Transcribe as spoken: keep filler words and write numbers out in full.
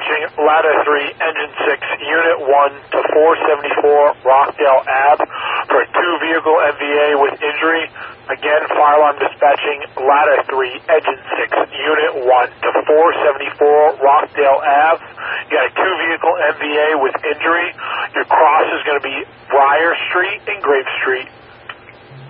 dispatching ladder three, engine six, unit one to four seventy-four Rockdale Ave for a two-vehicle M V A with injury. Again, fire alarm dispatching ladder three, engine six, unit one to four seventy-four Rockdale Ave. You got a two-vehicle M V A with injury. Your cross is going to be Briar Street and Grape Street.